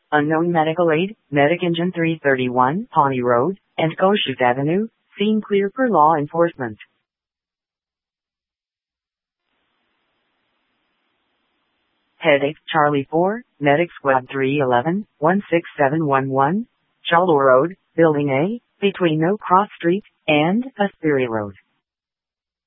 Unknown medical aid, Medic Engine 331, Pawnee Road, and Kossuth Avenue, scene clear per law enforcement. Headache, Charlie 4, Medic Squad 311, 16711, Charlotte Road, Building A, between No Cross Street and Aspiri Road.